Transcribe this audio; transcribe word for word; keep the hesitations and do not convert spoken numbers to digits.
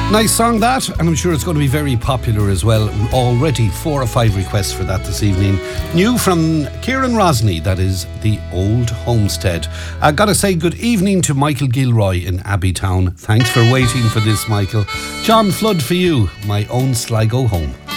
Nice song that, and I'm sure it's going to be very popular as well. Already four or five requests for that this evening. New from Kieran Rosny, that is The Old Homestead. I gotta say good evening to Michael Gilroy in Abbeytown. Thanks for waiting for this, Michael. John Flood for you, My Own Sligo Home.